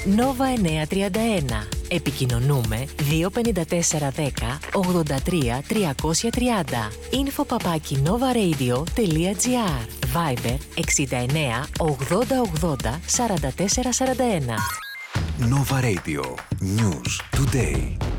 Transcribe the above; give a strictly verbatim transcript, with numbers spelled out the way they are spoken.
Νόβα εννιακόσια τριάντα ένα. Επικοινωνούμε δύο πέντε τέσσερα ένα μηδέν ογδόντα τρία τριακόσια τριάντα. Info παπάκι novaradio τελεία gr. Viber εξήντα εννέα ογδόντα ογδόντα σαράντα τέσσερα σαράντα ένα. Nova Radio. News Today.